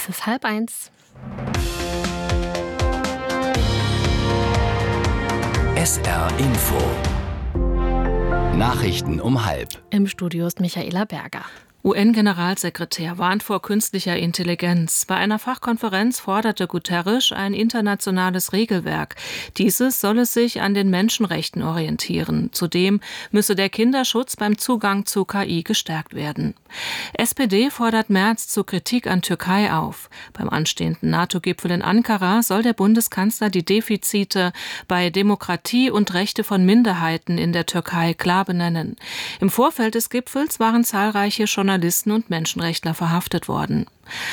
Es ist 12:30. SR Info. Nachrichten um 12:30. Im Studio ist Michaela Berger. UN-Generalsekretär warnt vor künstlicher Intelligenz. Bei einer Fachkonferenz forderte Guterres ein internationales Regelwerk. Dieses solle sich an den Menschenrechten orientieren. Zudem müsse der Kinderschutz beim Zugang zu KI gestärkt werden. SPD fordert Merz zu Kritik an Türkei auf. Beim anstehenden NATO-Gipfel in Ankara soll der Bundeskanzler die Defizite bei Demokratie und Rechte von Minderheiten in der Türkei klar benennen. Im Vorfeld des Gipfels waren zahlreiche Journalisten und Menschenrechtler verhaftet worden.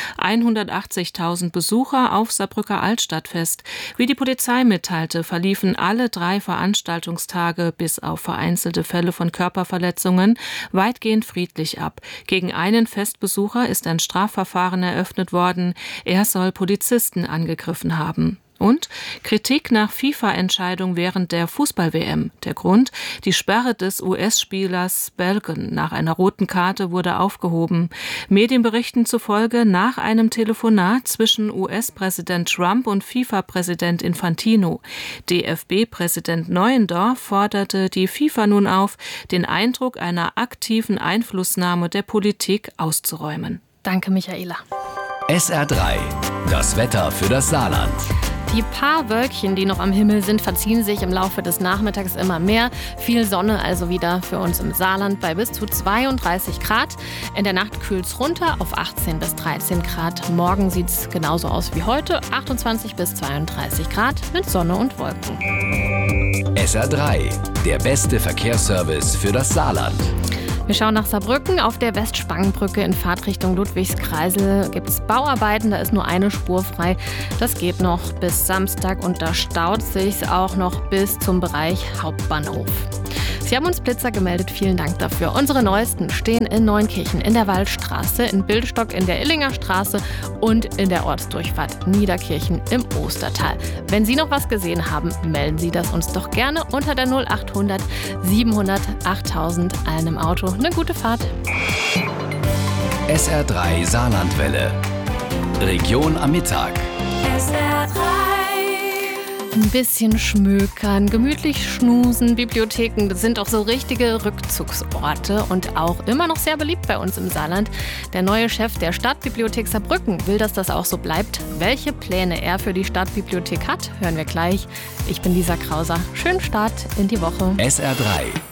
180.000 Besucher auf Saarbrücker Altstadtfest. Wie die Polizei mitteilte, verliefen alle 3 Veranstaltungstage bis auf vereinzelte Fälle von Körperverletzungen weitgehend friedlich ab. Gegen einen Festbesucher ist ein Strafverfahren eröffnet worden. Er soll Polizisten angegriffen haben. Und Kritik nach FIFA-Entscheidung während der Fußball-WM. Der Grund: die Sperre des US-Spielers Belgen nach einer roten Karte wurde aufgehoben. Medienberichten zufolge nach einem Telefonat zwischen US-Präsident Trump und FIFA-Präsident Infantino. DFB-Präsident Neuendorf forderte die FIFA nun auf, den Eindruck einer aktiven Einflussnahme der Politik auszuräumen. Danke, Michaela. SR3. Das Wetter für das Saarland. Die paar Wölkchen, die noch am Himmel sind, verziehen sich im Laufe des Nachmittags immer mehr. Viel Sonne also wieder für uns im Saarland bei bis zu 32 Grad. In der Nacht kühlt es runter auf 18 bis 13 Grad. Morgen sieht es genauso aus wie heute, 28 bis 32 Grad mit Sonne und Wolken. SR3. Der beste Verkehrsservice für das Saarland. Wir schauen nach Saarbrücken. Auf der Westspangenbrücke in Fahrtrichtung Ludwigskreisel gibt es Bauarbeiten. Da ist nur eine Spur frei. Das geht noch bis Samstag und da staut sich auch noch bis zum Bereich Hauptbahnhof. Sie haben uns Blitzer gemeldet. Vielen Dank dafür. Unsere neuesten stehen in Neunkirchen in der Waldstraße, in Bildstock in der Illinger Straße und in der Ortsdurchfahrt Niederkirchen im Ostertal. Wenn Sie noch was gesehen haben, melden Sie das uns doch gerne unter der 0800 700 8000 allen im Auto. Eine gute Fahrt. SR3 Saarlandwelle. Region am Mittag. SR3. Ein bisschen schmökern, gemütlich schnusen. Bibliotheken sind auch so richtige Rückzugsorte und auch immer noch sehr beliebt bei uns im Saarland. Der neue Chef der Stadtbibliothek Saarbrücken will, dass das auch so bleibt. Welche Pläne er für die Stadtbibliothek hat, hören wir gleich. Ich bin Lisa Krauser. Schönen Start in die Woche. SR3.